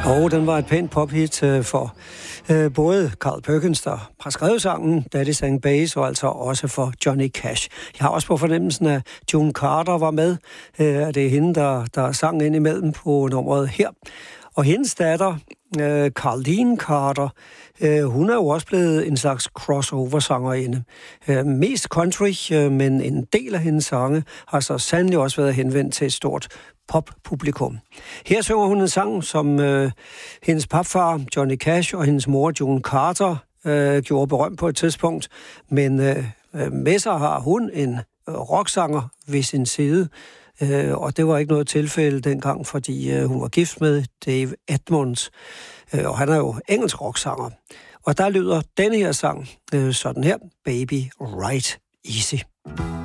Og den var et pænt pophit for både Carl Perkins, der har skrevet sangen, Daddy Sang Bass, og altså også for Johnny Cash. Jeg har også på fornemmelsen, at June Carter var med. Det er hende, der sang ind imellem på nummeret her. Og hendes datter, Carleen Carter, hun er jo også blevet en slags crossover-sangerinde. Mest country, men en del af hendes sange har så sandelig også været henvendt til et stort poppublikum. Her synger hun en sang, som hendes papfar, Johnny Cash, og hendes mor, June Carter, gjorde berømt på et tidspunkt. Men med sig har hun en rocksanger ved sin side, og det var ikke noget tilfælde dengang, fordi hun var gift med Dave Edmunds, og han er jo engelsk rocksanger. Og der lyder denne her sang sådan her, Baby Ride Easy.